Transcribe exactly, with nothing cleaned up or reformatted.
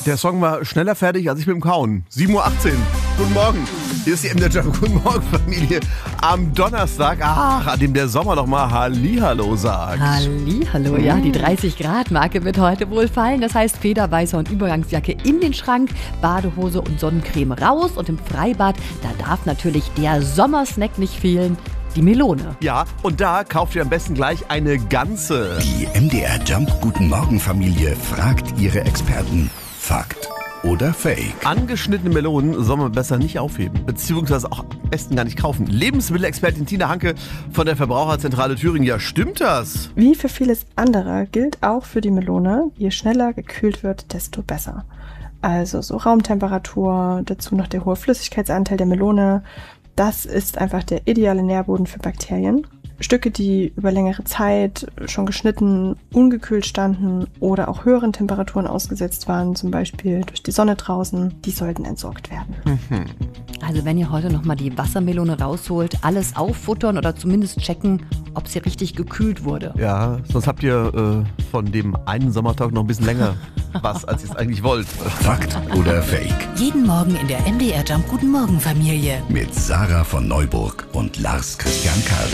Der Song war schneller fertig als ich mit dem Kauen. sieben Uhr achtzehn. Guten Morgen. Hier ist die M D R Jump. Guten Morgen, Familie. Am Donnerstag, ach, an dem der Sommer noch mal Hallihallo sagt. Hallihallo, ja, die dreißig Grad Marke wird heute wohl fallen. Das heißt, Federweißer und Übergangsjacke in den Schrank, Badehose und Sonnencreme raus. Und im Freibad, da darf natürlich der Sommersnack nicht fehlen. Die Melone. Ja, und da kauft ihr am besten gleich eine ganze. Die M D R Jump Guten Morgen Familie fragt ihre Experten. Fakt oder Fake? Angeschnittene Melonen soll man besser nicht aufheben, beziehungsweise auch am besten gar nicht kaufen. Lebensmittelexpertin Tina Hanke von der Verbraucherzentrale Thüringen. Ja, stimmt das? Wie für vieles andere gilt auch für die Melone, je schneller gekühlt wird, desto besser. Also so Raumtemperatur, dazu noch der hohe Flüssigkeitsanteil der Melone. Das ist einfach der ideale Nährboden für Bakterien. Stücke, die über längere Zeit schon geschnitten, ungekühlt standen oder auch höheren Temperaturen ausgesetzt waren, zum Beispiel durch die Sonne draußen, die sollten entsorgt werden. Mhm. Also wenn ihr heute nochmal die Wassermelone rausholt, alles auffuttern oder zumindest checken, ob sie richtig gekühlt wurde. Ja, sonst habt ihr äh, von dem einen Sommertag noch ein bisschen länger was, als ihr es eigentlich wollt. Fakt oder Fake? Jeden Morgen in der M D R Jump Guten Morgen Familie. Mit Sarah von Neuburg und Lars Christian Karde.